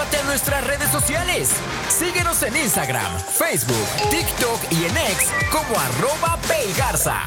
Únete a nuestras redes sociales. Síguenos en Instagram, Facebook, TikTok y en X como @PayGarza.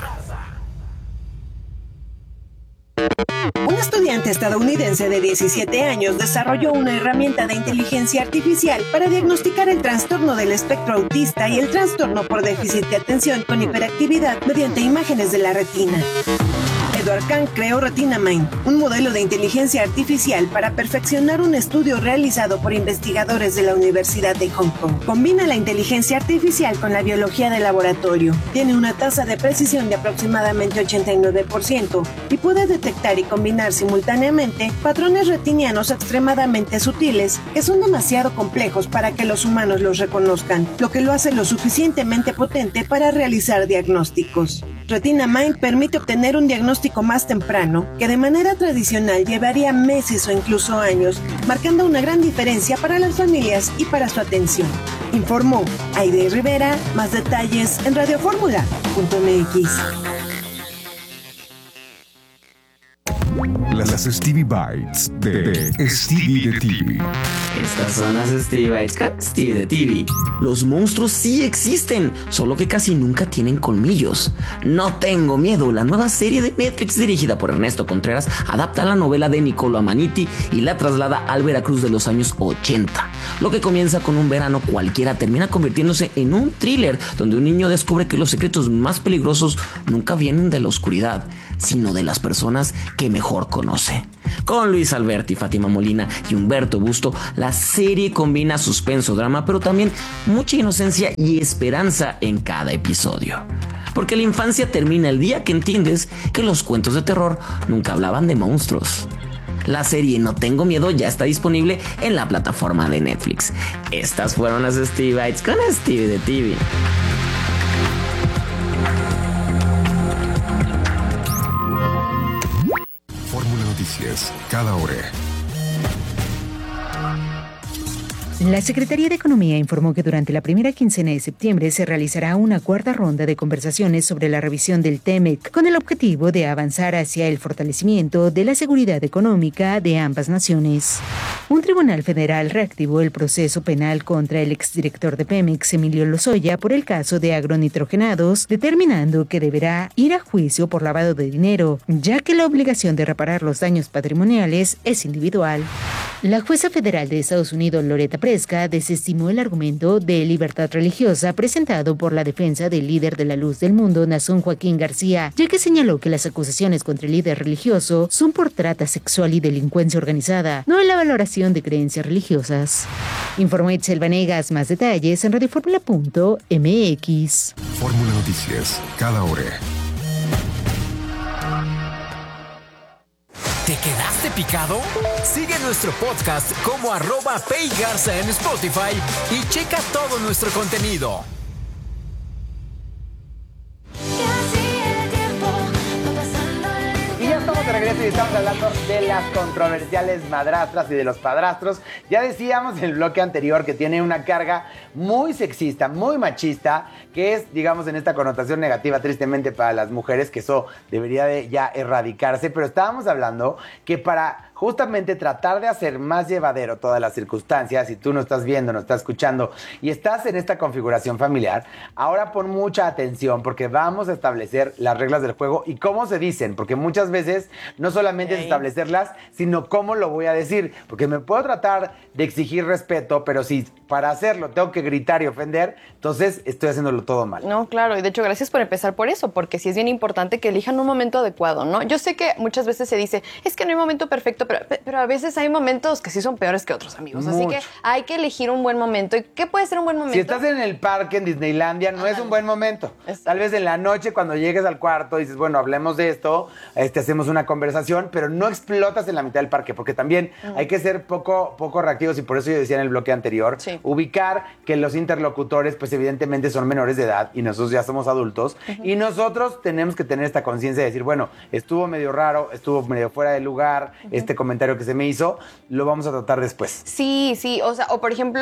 Un estudiante estadounidense de 17 años desarrolló una herramienta de inteligencia artificial para diagnosticar el trastorno del espectro autista y el trastorno por déficit de atención con hiperactividad mediante imágenes de la retina. Edward Kang creó RetinaMind, un modelo de inteligencia artificial para perfeccionar un estudio realizado por investigadores de la Universidad de Hong Kong. Combina la inteligencia artificial con la biología de laboratorio. Tiene una tasa de precisión de aproximadamente 89% y puede detectar y combinar simultáneamente patrones retinianos extremadamente sutiles que son demasiado complejos para que los humanos los reconozcan, lo que lo hace lo suficientemente potente para realizar diagnósticos. RetinaMind permite obtener un diagnóstico más temprano que de manera tradicional llevaría meses o incluso años, marcando una gran diferencia para las familias y para su atención. Informó Aide Rivera. Más detalles en radioformula.mx. Las Stevie Bites de Stevie de TV. Estas son las Stevie Bites con Stevie de TV. Los monstruos sí existen, solo que casi nunca tienen colmillos. No tengo miedo, la nueva serie de Netflix dirigida por Ernesto Contreras adapta la novela de Niccolo Amaniti y la traslada al Veracruz de los años 80. Lo que comienza con un verano cualquiera termina convirtiéndose en un thriller donde un niño descubre que los secretos más peligrosos nunca vienen de la oscuridad, sino de las personas que mejor conoce. Con Luis Alberti, Fátima Molina y Humberto Busto, la serie combina suspenso, drama, pero también mucha inocencia y esperanza en cada episodio. Porque la infancia termina el día que entiendes que los cuentos de terror nunca hablaban de monstruos. La serie No Tengo Miedo ya está disponible en la plataforma de Netflix. Estas fueron las Stevie Bites con Stevie de TV. Fórmula Noticias, cada hora. La Secretaría de Economía informó que durante la primera quincena de septiembre se realizará una cuarta ronda de conversaciones sobre la revisión del TEMEC, con el objetivo de avanzar hacia el fortalecimiento de la seguridad económica de ambas naciones. Un tribunal federal reactivó el proceso penal contra el exdirector de Pemex, Emilio Lozoya, por el caso de agronitrogenados, determinando que deberá ir a juicio por lavado de dinero, ya que la obligación de reparar los daños patrimoniales es individual. La jueza federal de Estados Unidos, Loretta Preska, desestimó el argumento de libertad religiosa presentado por la defensa del líder de la Luz del Mundo, Nazón Joaquín García, ya que señaló que las acusaciones contra el líder religioso son por trata sexual y delincuencia organizada, no en la valoración de creencias religiosas. Informó Itzel Vanegas. Más detalles en radioformula.mx. Fórmula Noticias, cada hora. ¿Te quedaste picado? Sigue nuestro podcast como @PayGarza en Spotify y checa todo nuestro contenido. Y ya estamos de regreso y estamos hablando de las controversiales madrastras y de los padrastros. Ya decíamos en el bloque anterior que tiene una carga muy sexista, muy machista, que es, digamos, en esta connotación negativa, tristemente, para las mujeres, que eso debería de ya erradicarse. Pero estábamos hablando que para justamente tratar de hacer más llevadero todas las circunstancias, si tú no estás viendo, no estás escuchando y estás en esta configuración familiar, ahora pon mucha atención porque vamos a establecer las reglas del juego y cómo se dicen, porque muchas veces no solamente es establecerlas, sino cómo lo voy a decir, porque me puedo tratar de exigir respeto, pero si para hacerlo tengo que gritar y ofender, entonces estoy haciéndolo todo mal. No, claro, y de hecho gracias por empezar por eso, porque sí es bien importante que elijan un momento adecuado, ¿no? Yo sé que muchas veces se dice, es que no hay momento perfecto, pero a veces hay momentos que sí son peores que otros, amigos. Así que hay que elegir un buen momento. ¿Y qué puede ser un buen momento? Si estás en el parque en Disneylandia, no es un buen momento. Tal vez en la noche, cuando llegues al cuarto, dices, bueno, hablemos de esto, hacemos una conversación, pero no explotas en la mitad del parque, porque también hay que ser poco reactivos, y por eso yo decía en el bloque anterior, ubicar que los interlocutores, pues evidentemente son menores de edad, y nosotros ya somos adultos, y nosotros tenemos que tener esta conciencia de decir, bueno, estuvo medio raro, estuvo medio fuera de lugar, este comentario que se me hizo, lo vamos a tratar después. Sí, o sea, o por ejemplo,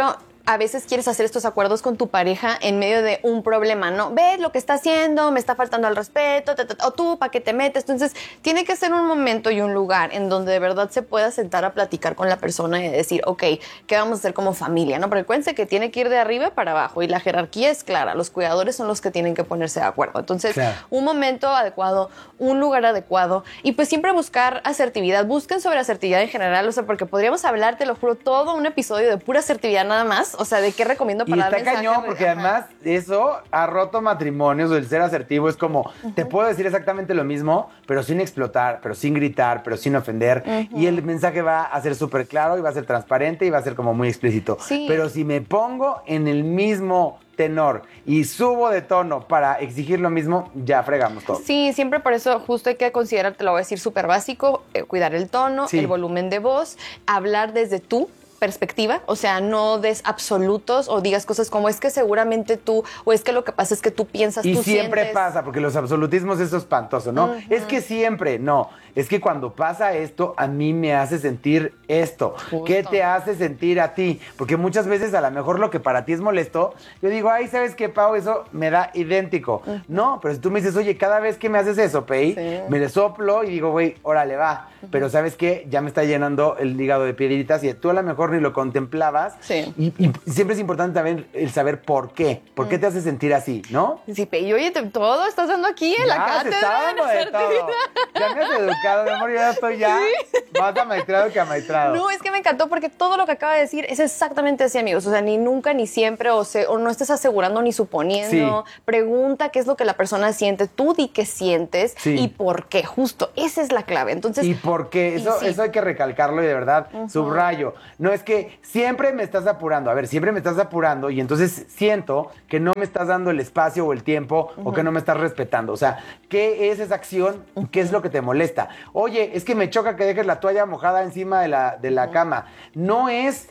a veces quieres hacer estos acuerdos con tu pareja en medio de un problema, ¿no? Ves lo que está haciendo, me está faltando al respeto, o tú, ¿para qué te metes? Entonces, tiene que ser un momento y un lugar en donde de verdad se pueda sentar a platicar con la persona y decir, ok, ¿qué vamos a hacer como familia? ¿No? Porque acuérdense que tiene que ir de arriba para abajo y la jerarquía es clara. Los cuidadores son los que tienen que ponerse de acuerdo. Entonces, un momento adecuado, un lugar adecuado y pues siempre buscar asertividad. Busquen sobre asertividad en general, o sea, porque podríamos hablar, te lo juro, todo un episodio de pura asertividad nada más. O sea, ¿de qué recomiendo para dar mensajes? Y está cañón, porque además eso ha roto matrimonios. El ser asertivo es como, te puedo decir exactamente lo mismo, pero sin explotar, pero sin gritar, pero sin ofender. Y el mensaje va a ser súper claro y va a ser transparente y va a ser como muy explícito. Sí. Pero si me pongo en el mismo tenor y subo de tono para exigir lo mismo, ya fregamos todo. Sí, siempre por eso justo hay que considerar, te lo voy a decir súper básico, cuidar el tono, Sí. el volumen de voz, hablar desde tú perspectiva, o sea, no des absolutos o digas cosas como es que seguramente tú, o es que lo que pasa es que tú piensas, Y tú siempre sientes. pasa, porque los absolutismos eso es espantoso, ¿no? Es que siempre, no. Es que cuando pasa esto, a mí me hace sentir esto. Justo. ¿Qué te hace sentir a ti? Porque muchas veces a lo mejor lo que para ti es molesto, yo digo, ay, ¿sabes qué, Pau? Eso me da idéntico. No, pero si tú me dices, oye, cada vez que me haces eso, Pei, me le soplo y digo, güey, órale, va. Pero ¿sabes qué? Ya me está llenando el hígado de piedritas y tú a lo mejor ni lo contemplabas. Sí. Y siempre es importante también el saber por qué. ¿Por qué te hace sentir así, no? Sí, y oye, todo estás dando aquí en la Ya, se cátedra está de dando de todo. asertividad. Ya me has educado, mi amor, yo ya estoy ya más amaestrado que amaestrado. No, es que me encantó porque todo lo que acaba de decir es exactamente así, amigos. O sea, ni nunca, ni siempre, o no estés asegurando ni suponiendo. Sí. Pregunta qué es lo que la persona siente, tú di qué sientes Sí. y por qué. Justo, esa es la clave. Entonces, Y porque eso, sí. eso hay que recalcarlo y de verdad, subrayo. No es que siempre me estás apurando. A ver, siempre me estás apurando y entonces siento que no me estás dando el espacio o el tiempo o que no me estás respetando. O sea, ¿qué es esa acción? ¿Qué es lo que te molesta? Oye, es que me choca que dejes la toalla mojada encima de la cama. No es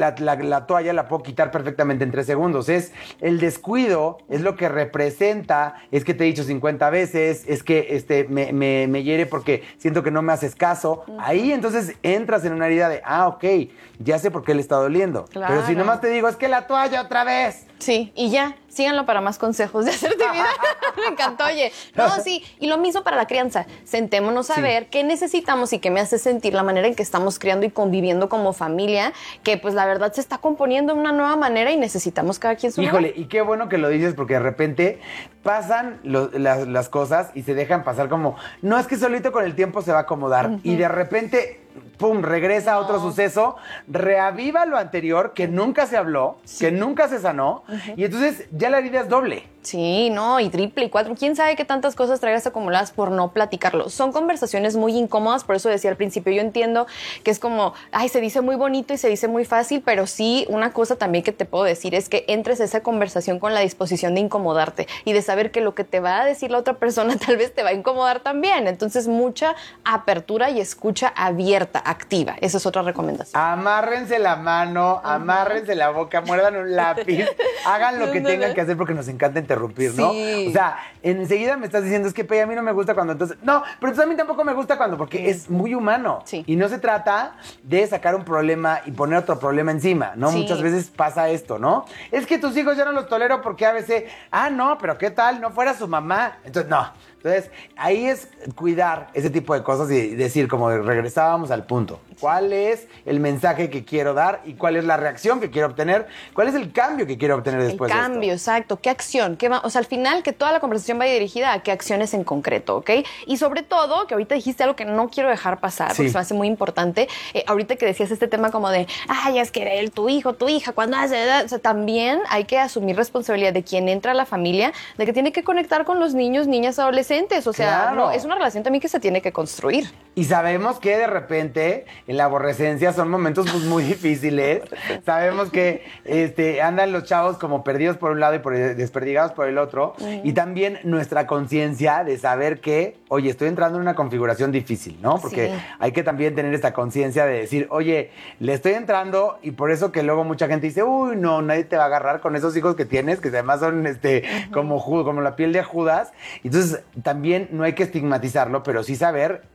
la toalla, la puedo quitar perfectamente en 3 segundos. Es el descuido, es lo que representa, es que te he dicho 50 veces, es que me hiere porque siento que no me haces caso. Ahí entonces entras en una herida de, ok, ya sé por qué le está doliendo. Claro. Pero si nomás te digo, es que la toalla otra vez. sí, y ya, síganlo para más consejos de asertividad. Me encantó, oye. No, sí, y lo mismo para la crianza. Sentémonos a ver qué necesitamos y qué me hace sentir la manera en que estamos criando y conviviendo como familia, que pues la verdad se está componiendo de una nueva manera y necesitamos cada quien su Híjole, lugar. y qué bueno que lo dices porque de repente pasan las cosas y se dejan pasar como, no, es que solito con el tiempo se va a acomodar y de repente, pum, regresa a otro suceso, reaviva lo anterior que nunca se habló, que nunca se sanó y entonces ya la herida es doble. Sí, no, y triple y cuatro. ¿Quién sabe qué tantas cosas traigas acumuladas por no platicarlo? Son conversaciones muy incómodas, por eso decía al principio, yo entiendo que es como, ay, se dice muy bonito y se dice muy fácil, pero sí, una cosa también que te puedo decir es que entres a esa conversación con la disposición de incomodarte y de saber que lo que te va a decir la otra persona tal vez te va a incomodar también. Entonces, mucha apertura y escucha abierta, activa. Esa es otra recomendación. Amárrense la mano, amárrense la boca, muerdan un lápiz, hagan lo que Ándale. tengan que hacer porque nos encanta interrumpir, ¿no? Sí. O sea, enseguida me estás diciendo, es que Pei, a mí no me gusta cuando entonces... No, pero entonces a mí tampoco me gusta cuando, porque es muy humano. Sí. Y no se trata de sacar un problema y poner otro problema encima, ¿no? Sí. Muchas veces pasa esto, ¿no? Es que tus hijos ya no los tolero porque a veces, no, pero ¿qué tal? No fuera su mamá. Entonces, no. Entonces, ahí es cuidar ese tipo de cosas y decir, como regresábamos al punto. ¿Cuál es el mensaje que quiero dar y cuál es la reacción que quiero obtener? ¿Cuál es el cambio que quiero obtener después El de cambio, esto? exacto. ¿Qué acción? O sea, al final que toda la conversación vaya dirigida a qué acciones en concreto, ¿ok? Y sobre todo, que ahorita dijiste algo que no quiero dejar pasar, porque Sí. se me hace muy importante. Ahorita que decías este tema como de, es que él, tu hijo, tu hija, cuando hace... O sea, también hay que asumir responsabilidad de quien entra a la familia, de que tiene que conectar con los niños, niñas, adolescentes. O sea, Claro. no, es una relación también que se tiene que construir. Y sabemos que de repente en la aborrecencia son momentos pues, muy difíciles. Sabemos que andan los chavos como perdidos por un lado y desperdigados por el otro. Y también nuestra conciencia de saber que, oye, estoy entrando en una configuración difícil, ¿no? Porque Sí. hay que también tener esta conciencia de decir, oye, le estoy entrando y por eso que luego mucha gente dice, uy, no, nadie te va a agarrar con esos hijos que tienes, que además son como la piel de Judas. Entonces, también no hay que estigmatizarlo, pero sí saber a qué nos estamos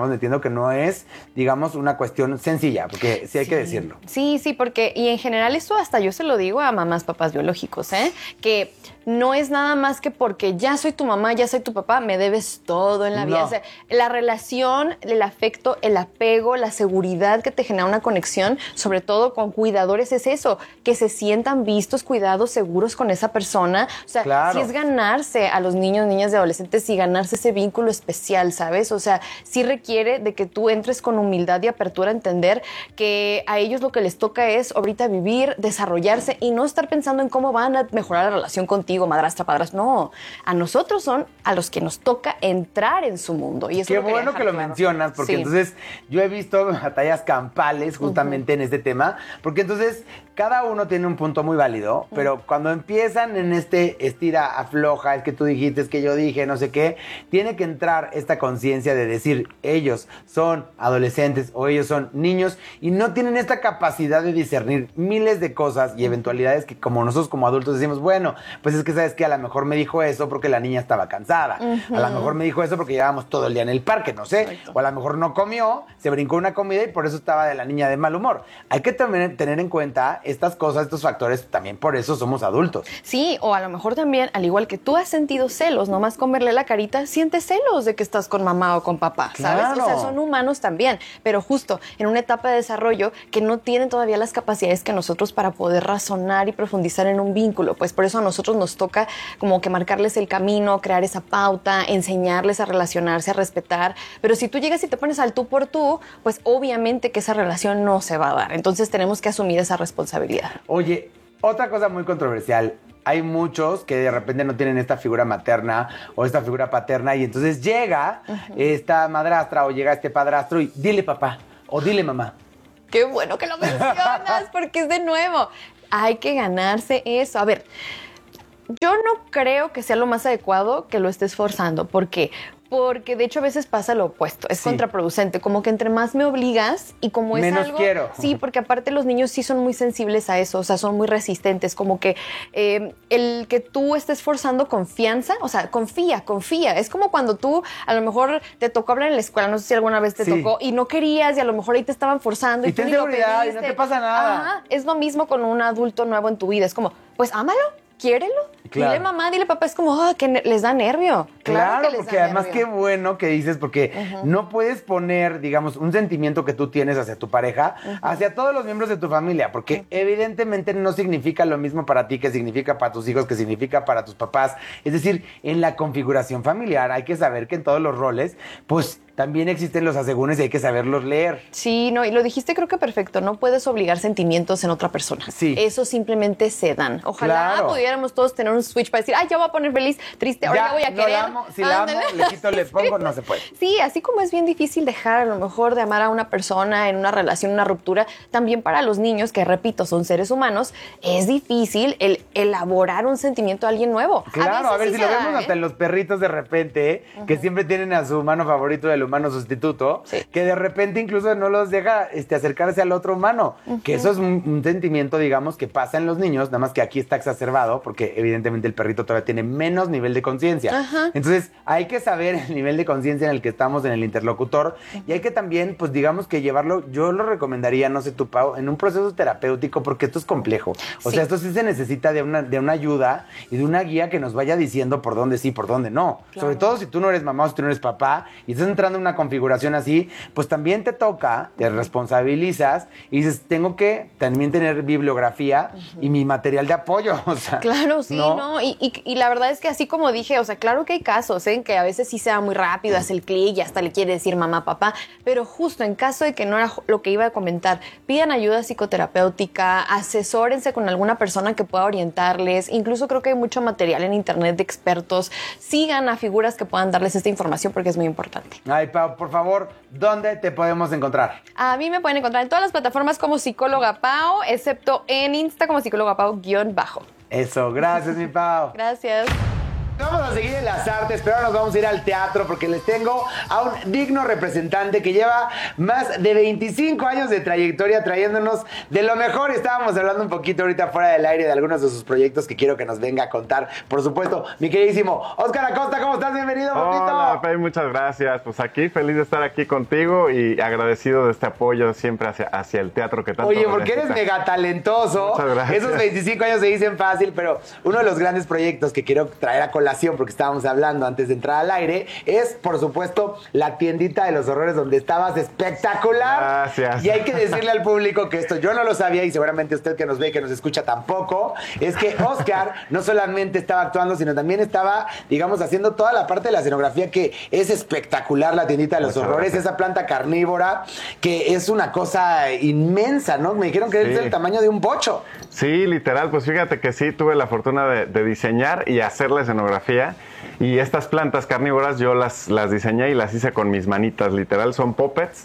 estamos metiendo, que no es, digamos, una cuestión sencilla, porque sí hay que decirlo. Sí, porque, y en general eso hasta yo se lo digo a mamás, papás biológicos, que no es nada más que porque ya soy tu mamá, ya soy tu papá, me debes todo en la vida. No. O sea, la relación, el afecto, el apego, la seguridad que te genera una conexión, sobre todo con cuidadores, es eso, que se sientan vistos, cuidados, seguros con esa persona. O sea, Claro. sí es ganarse a los niños, niñas y adolescentes y ganarse ese vínculo especial, ¿sabes? O sea, sí requiere de que tú entres con humildad y apertura a entender que a ellos lo que les toca es ahorita vivir, desarrollarse y no estar pensando en cómo van a mejorar la relación contigo, madrastra, padrastro. No, a nosotros son a los que nos toca entrar en su mundo. Y eso Qué lo quería bueno dejar que lo claro. mencionas, porque Sí. entonces yo he visto batallas campales justamente en este tema, porque entonces cada uno tiene un punto muy válido, pero cuando empiezan en este estira, afloja, es que tú dijiste, es que yo dije, no sé qué, tiene que entrar esta conciencia de decir, ellos son adolescentes o ellos son niños y no tienen esta capacidad de discernir miles de cosas y eventualidades que como nosotros como adultos decimos, bueno, pues es que sabes que a lo mejor me dijo eso porque la niña estaba cansada, a lo mejor me dijo eso porque llevábamos todo el día en el parque, no sé, Exacto. o a lo mejor no comió, se brincó una comida y por eso estaba de la niña de mal humor. Hay que también tener en cuenta estas cosas, estos factores, también por eso somos adultos. Sí, o a lo mejor también, al igual que tú has sentido celos, nomás con verle la carita, sientes celos de que estás con mamá o con papá, ¿sabes? Claro. O sea, son humanos también, pero justo en una etapa de desarrollo que no tienen todavía las capacidades que nosotros para poder razonar y profundizar en un vínculo. Pues por eso a nosotros nos toca como que marcarles el camino, crear esa pauta, enseñarles a relacionarse, a respetar. Pero si tú llegas y te pones al tú por tú, pues obviamente que esa relación no se va a dar. Entonces tenemos que asumir esa responsabilidad. Oye, otra cosa muy controversial. Hay muchos que de repente no tienen esta figura materna o esta figura paterna y entonces llega esta madrastra o llega este padrastro y dile papá o dile mamá. Qué bueno que lo mencionas, porque es de nuevo. Hay que ganarse eso. A ver, yo no creo que sea lo más adecuado que lo estés forzando. ¿Por qué? Porque de hecho a veces pasa lo opuesto, es Sí. contraproducente, como que entre más me obligas y como es Menos algo... quiero. Sí, porque aparte los niños sí son muy sensibles a eso, o sea, son muy resistentes, como que el que tú estés forzando confianza, o sea, confía, es como cuando tú a lo mejor te tocó hablar en la escuela, no sé si alguna vez te Sí. tocó y no querías y a lo mejor ahí te estaban forzando Y tú ten ni lo seguridad y no pediste. te pasa nada. Ajá, es lo mismo con un adulto nuevo en tu vida, es como, pues ámalo, quiérelo. Claro. Dile mamá, dile papá, es como que les da nervio. Claro, que les porque da además nervio. qué bueno que dices, porque no puedes poner, digamos, un sentimiento que tú tienes hacia tu pareja, hacia todos los miembros de tu familia, porque evidentemente no significa lo mismo para ti que significa para tus hijos, que significa para tus papás. Es decir, en la configuración familiar hay que saber que en todos los roles, pues también existen los asegúnes y hay que saberlos leer. Sí, no, y lo dijiste creo que perfecto, no puedes obligar sentimientos en otra persona. Sí. Eso simplemente se dan. Ojalá Claro. pudiéramos todos tener un switch para decir, ay, ya voy a poner feliz, triste, ahora ya voy a no querer. la amo, si la amo, Ándale. le quito, le pongo, no se puede. Sí, así como es bien difícil dejar a lo mejor de amar a una persona en una relación, una ruptura, también para los niños, que repito, son seres humanos, es difícil el elaborar un sentimiento a alguien nuevo. Claro, a ver, veces si sí lo se vemos da, hasta en los perritos de repente, que siempre tienen a su humano favorito del humano sustituto, Sí. que de repente incluso no los deja acercarse al otro humano, que eso es un sentimiento, digamos, que pasa en los niños, nada más que aquí está exacerbado, porque evidentemente el perrito todavía tiene menos nivel de conciencia. Ajá. Entonces, hay que saber el nivel de conciencia en el que estamos en el interlocutor y hay que también, pues digamos que llevarlo, yo lo recomendaría, no sé tú, Pau, en un proceso terapéutico, porque esto es complejo. O Sí. sea, esto sí se necesita de una ayuda y de una guía que nos vaya diciendo por dónde sí, por dónde no. Claro. Sobre todo si tú no eres mamá o si tú no eres papá y estás entrando en una configuración así, pues también te toca, te responsabilizas y dices, tengo que también tener bibliografía y mi material de apoyo. O sea, Claro, sí, ¿no? Y la verdad es que así como dije, o sea, claro que hay casos en que a veces sí se da muy rápido, hace el clic y hasta le quiere decir mamá, papá, pero justo en caso de que no era lo que iba a comentar, pidan ayuda psicoterapéutica, asesórense con alguna persona que pueda orientarles, incluso creo que hay mucho material en internet de expertos, sigan a figuras que puedan darles esta información porque es muy importante. Ay, Pau, por favor, ¿dónde te podemos encontrar? A mí me pueden encontrar en todas las plataformas como psicóloga Pau, excepto en Insta como psicóloga Pau _bajo. Eso, gracias, mi Pau. Gracias. Vamos a seguir en las artes, pero ahora nos vamos a ir al teatro porque les tengo a un digno representante que lleva más de 25 años de trayectoria trayéndonos de lo mejor. Estábamos hablando un poquito ahorita fuera del aire de algunos de sus proyectos que quiero que nos venga a contar. Por supuesto, mi queridísimo Óscar Acosta, ¿cómo estás? Bienvenido, papito. Hola, Pei, muchas gracias. Pues aquí, feliz de estar aquí contigo y agradecido de este apoyo siempre hacia el teatro que tanto Oye, porque eres mega talentoso. Muchas gracias. Esos 25 años se dicen fácil, pero uno de los grandes proyectos que quiero traer a colación, porque estábamos hablando antes de entrar al aire, es, por supuesto, la tiendita de los horrores, donde estabas espectacular. Gracias. Y hay que decirle al público que esto yo no lo sabía, y seguramente usted que nos ve y que nos escucha tampoco, es que Óscar no solamente estaba actuando, sino también estaba, digamos, haciendo toda la parte de la escenografía, que es espectacular, la tiendita de los Muchas horrores, gracias. esa planta carnívora, que es una cosa inmensa, ¿no? Me dijeron que es el tamaño de un bocho. Sí, literal, pues fíjate que sí, tuve la fortuna de diseñar y hacer la escenografía. Y estas plantas carnívoras yo las diseñé y las hice con mis manitas, literal, son puppets.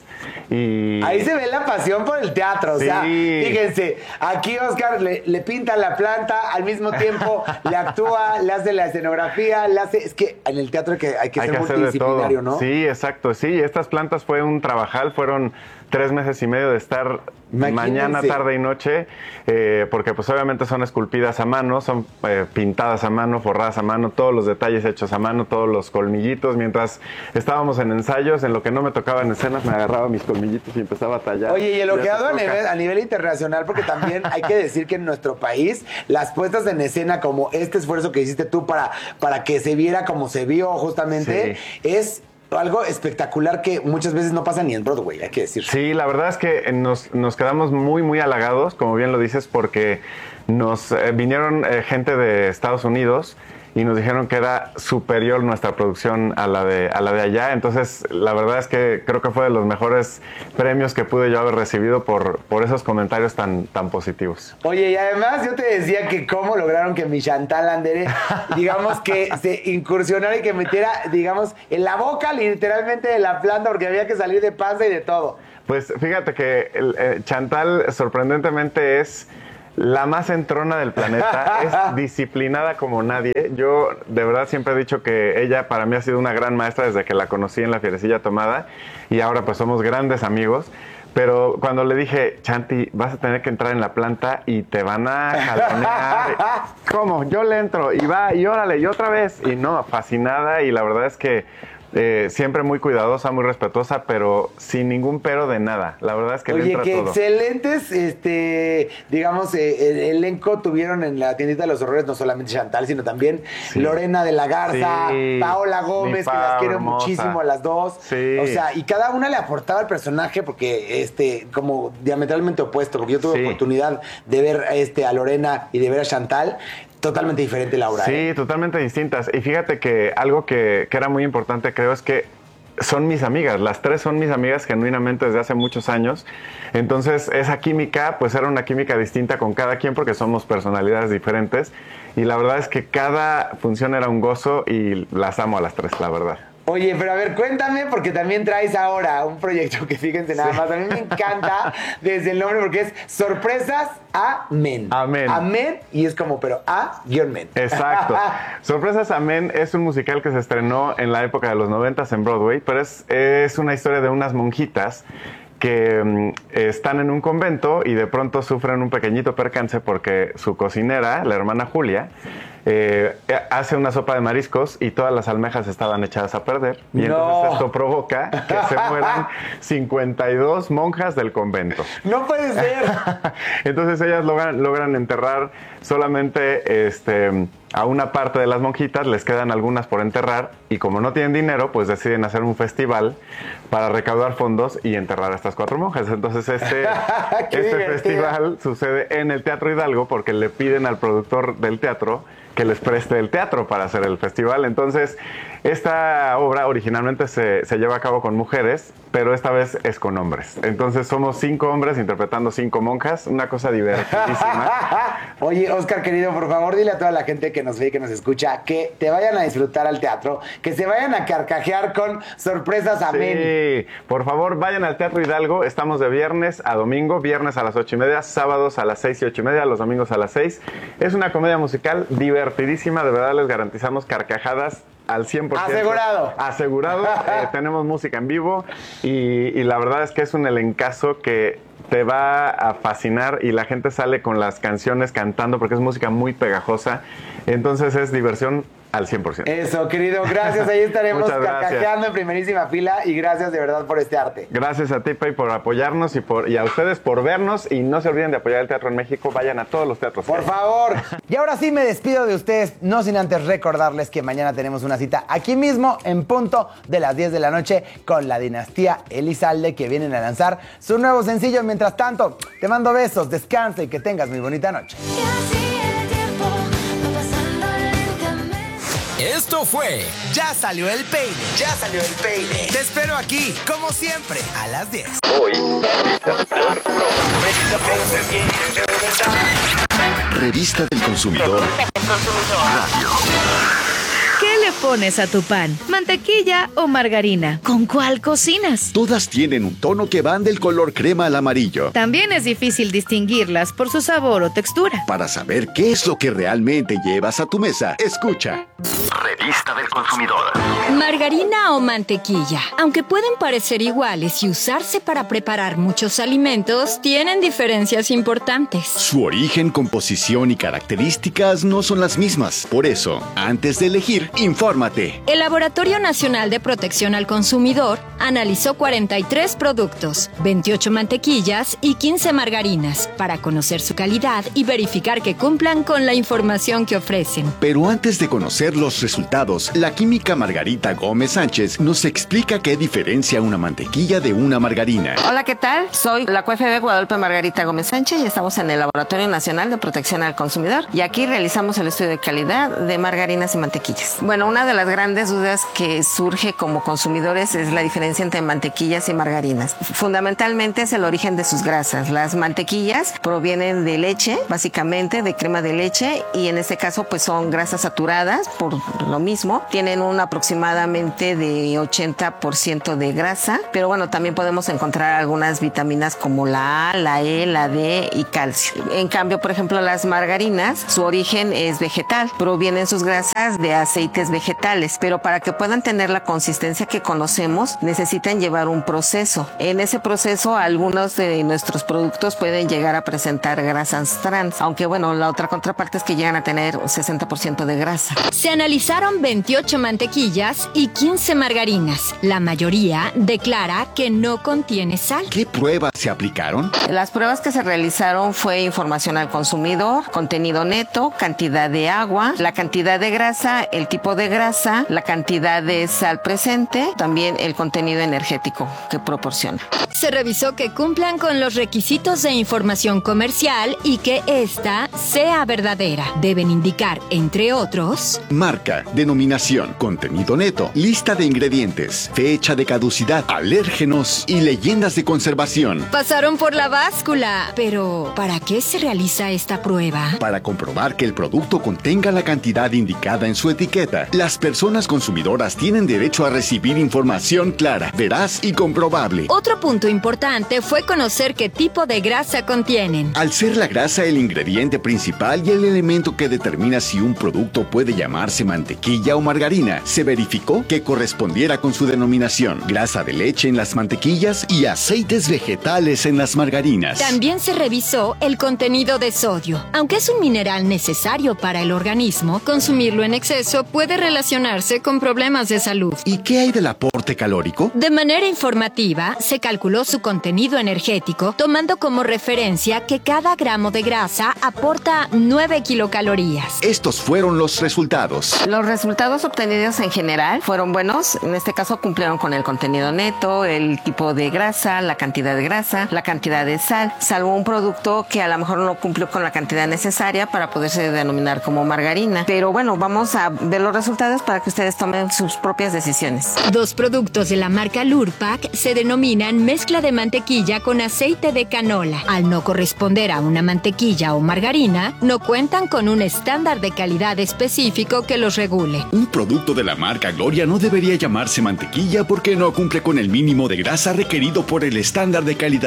Y Ahí se ve la pasión por el teatro, o sea, Sí. fíjense, aquí Óscar le pinta la planta, al mismo tiempo le actúa, le hace la escenografía, le hace... Es que en el teatro hay que ser hacer de todo. multidisciplinario, ¿no? Sí, exacto, sí, estas plantas fue un trabajal, fueron 3 meses y medio de estar Imagínense. mañana, tarde y noche, porque pues obviamente son esculpidas a mano, son pintadas a mano, forradas a mano, todos los detalles hechos a mano, todos los colmillitos. Mientras estábamos en ensayos, en lo que no me tocaba en escenas, me agarraba mis colmillitos y empezaba a tallar. Oye, y Ya elogiado te toca. a nivel internacional, porque también hay que decir que en nuestro país las puestas en escena, como este esfuerzo que hiciste tú para que se viera como se vio justamente, es algo espectacular que muchas veces no pasa ni en Broadway, hay que decir. Sí, la verdad es que nos quedamos muy, muy halagados, como bien lo dices, porque nos vinieron gente de Estados Unidos y nos dijeron que era superior nuestra producción a la de allá. Entonces, la verdad es que creo que fue de los mejores premios que pude yo haber recibido por esos comentarios tan positivos. Oye, y además yo te decía que cómo lograron que mi Chantal Andere, digamos, que se incursionara y que metiera, digamos, en la boca literalmente de la planta, porque había que salir de panza y de todo. Pues fíjate que Chantal sorprendentemente es la más entrona del planeta, es disciplinada como nadie. Yo de verdad siempre he dicho que ella para mí ha sido una gran maestra desde que la conocí en la Fierecilla Tomada y ahora pues somos grandes amigos. Pero cuando le dije, Chanti, vas a tener que entrar en la planta y te van a jalonear. ¿Cómo? Yo le entro y va y órale, y otra vez. Y no, fascinada, y la verdad es que siempre muy cuidadosa, muy respetuosa, pero sin ningún pero de nada. La verdad es que le Oye, entra qué todo. excelentes, digamos, el elenco tuvieron en la tiendita de los horrores, no solamente Chantal, sino también Sí. Lorena de la Garza, Sí. Paola Mi Gómez, que Pau, las quiero hermosa. muchísimo a las dos. Sí. O sea, y cada una le aportaba al personaje porque, como diametralmente opuesto, porque yo tuve Sí. oportunidad de ver a Lorena y de ver a Chantal, totalmente diferente la obra. Sí, totalmente distintas. Y fíjate que algo que era muy importante, creo, es que son mis amigas. Las tres son mis amigas genuinamente desde hace muchos años. Entonces, esa química, pues era una química distinta con cada quien porque somos personalidades diferentes. Y la verdad es que cada función era un gozo y las amo a las tres, la verdad. Oye, pero a ver, cuéntame, porque también traes ahora un proyecto que fíjense nada más, a mí me encanta desde el nombre porque es Sorpresas Amén. Amén. Amén, y es como, pero A-Men. Exacto. Sorpresas Amén es un musical que se estrenó en la época de los 90s en Broadway, pero es una historia de unas monjitas que están en un convento y de pronto sufren un pequeñito percance porque su cocinera, la hermana Julia, hace una sopa de mariscos y todas las almejas estaban echadas a perder. Y entonces esto provoca que se mueran 52 monjas del convento. ¡No puede ser! Entonces ellas logran enterrar solamente a una parte de las monjitas, les quedan algunas por enterrar y como no tienen dinero, pues deciden hacer un festival para recaudar fondos y enterrar a estas 4 monjas. Entonces este festival sucede en el Teatro Hidalgo porque le piden al productor del teatro que les preste el teatro para hacer el festival. Entonces, esta obra originalmente se lleva a cabo con mujeres, pero esta vez es con hombres. Entonces, somos 5 hombres interpretando 5 monjas, una cosa divertidísima. Oye, Óscar, querido, por favor, dile a toda la gente que nos ve y que nos escucha que te vayan a disfrutar al teatro, que se vayan a carcajear con Sorpresas Amén. Sí, por favor, vayan al Teatro Hidalgo. Estamos de viernes a domingo, viernes a las 8:30, sábados a las 6 y 8:30, los domingos a las 6. Es una comedia musical divertida, divertidísima, de verdad les garantizamos carcajadas al 100%. Asegurado. Asegurado. Tenemos música en vivo y la verdad es que es un elencazo que te va a fascinar y la gente sale con las canciones cantando porque es música muy pegajosa. Entonces es diversión al 100%. Eso, querido, gracias. Ahí estaremos carcajeando carcajeando en primerísima fila y gracias de verdad por este arte. Gracias a ti, Pei, por apoyarnos y a ustedes por vernos. Y no se olviden de apoyar el Teatro en México. Vayan a todos los teatros. Por favor. Y ahora sí me despido de ustedes, no sin antes recordarles que mañana tenemos una cita aquí mismo en punto de las 10 de la noche con la dinastía Elizalde, que vienen a lanzar su nuevo sencillo. Mientras tanto, te mando besos, descansa y que tengas muy bonita noche. Esto fue Ya salió el peine. Ya salió el peine. Te espero aquí, como siempre, a las 10. Revista del Consumidor. Radio. ¿Qué le pones a tu pan? ¿Mantequilla o margarina? ¿Con cuál cocinas? Todas tienen un tono que van del color crema al amarillo. También es difícil distinguirlas por su sabor o textura. Para saber qué es lo que realmente llevas a tu mesa, escucha. Revista del Consumidor. Margarina o mantequilla. Aunque pueden parecer iguales y usarse para preparar muchos alimentos, tienen diferencias importantes. Su origen, composición y características no son las mismas. Por eso, antes de elegir, infórmate. El Laboratorio Nacional de Protección al Consumidor analizó 43 productos, 28 mantequillas y 15 margarinas para conocer su calidad y verificar que cumplan con la información que ofrecen. Pero antes de conocer los resultados, la química Margarita Gómez Sánchez nos explica qué diferencia una mantequilla de una margarina. Hola, ¿qué tal? Soy la QFB Guadalupe Margarita Gómez Sánchez y estamos en el Laboratorio Nacional de Protección al Consumidor y aquí realizamos el estudio de calidad de margarinas y mantequillas. Bueno, una de las grandes dudas que surge como consumidores es la diferencia entre mantequillas y margarinas. Fundamentalmente es el origen de sus grasas. Las mantequillas provienen de leche, básicamente de crema de leche, y en este caso pues son grasas saturadas por lo mismo. Tienen un aproximadamente de 80% de grasa, pero bueno, también podemos encontrar algunas vitaminas como la A, la E, la D y calcio. En cambio, por ejemplo, las margarinas, su origen es vegetal. Provienen sus grasas de aceites vegetales, pero para que puedan tener la consistencia que conocemos, necesitan llevar un proceso. En ese proceso, algunos de nuestros productos pueden llegar a presentar grasas trans, aunque bueno, la otra contraparte es que llegan a tener 60% de grasa. Se analizaron 28 mantequillas y 15 margarinas. La mayoría declara que no contiene sal. ¿Qué pruebas se aplicaron? Las pruebas que se realizaron fue información al consumidor, contenido neto, cantidad de agua, la cantidad de grasa, el tipo de grasa, la cantidad de sal presente, también el contenido energético que proporciona. Se revisó que cumplan con los requisitos de información comercial y que ésta sea verdadera. Deben indicar, entre otros, marca, denominación, contenido neto, lista de ingredientes, fecha de caducidad, alérgenos y leyendas de conservación. Pasaron por la báscula. Pero, ¿para qué se realiza esta prueba? Para comprobar que el producto contenga la cantidad indicada en su etiqueta. Las personas consumidoras tienen derecho a recibir información clara, veraz y comprobable. Otro punto importante fue conocer qué tipo de grasa contienen. Al ser la grasa el ingrediente principal y el elemento que determina si un producto puede llamarse mantequilla o margarina, se verificó que correspondiera con su denominación: grasa de leche en las mantequillas y aceites vegetales en las margarinas. También se revisó el contenido de sodio. Aunque es un mineral necesario para el organismo, consumirlo en exceso puede relacionarse con problemas de salud. ¿Y qué hay del aporte calórico? De manera informativa, se calculó su contenido energético tomando como referencia que cada gramo de grasa aporta 9 kilocalorías. Estos fueron los resultados. Los resultados obtenidos en general fueron buenos. En este caso cumplieron con el contenido neto, el tipo de grasa, la cantidad de grasa, la cantidad de sal, salvo un producto que a lo mejor no cumplió con la cantidad necesaria para poderse denominar como margarina. Pero bueno, vamos a ver los resultados para que ustedes tomen sus propias decisiones. 2 productos de la marca Lurpak se denominan mezcla de mantequilla con aceite de canola. Al no corresponder a una mantequilla o margarina, no cuentan con un estándar de calidad específico que los regule. Un producto de la marca Gloria no debería llamarse mantequilla porque no cumple con el mínimo de grasa requerido por el estándar de calidad.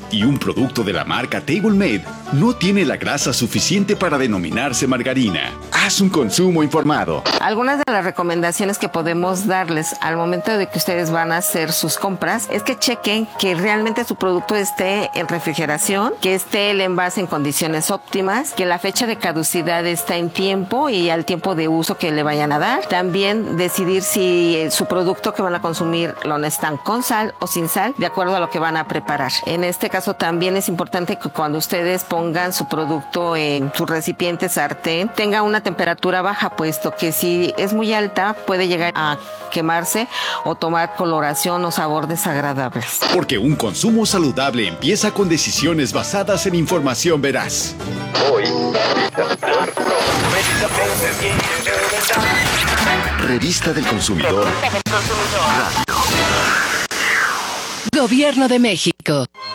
y un producto de la marca Table Made no tiene la grasa suficiente para denominarse margarina. Haz un consumo informado. Algunas de las recomendaciones que podemos darles al momento de que ustedes van a hacer sus compras es que chequen que realmente su producto esté en refrigeración, que esté el envase en condiciones óptimas, que la fecha de caducidad está en tiempo y al tiempo de uso que le vayan a dar. También decidir si su producto que van a consumir lo necesitan con sal o sin sal, de acuerdo a lo que van a preparar. En este caso también es importante que cuando ustedes pongan su producto en su recipiente sartén, tenga una temperatura baja, puesto que si es muy alta puede llegar a quemarse o tomar coloración o sabor desagradables. Porque un consumo saludable empieza con decisiones basadas en información veraz. Hoy, Revista del Consumidor. Gobierno de México.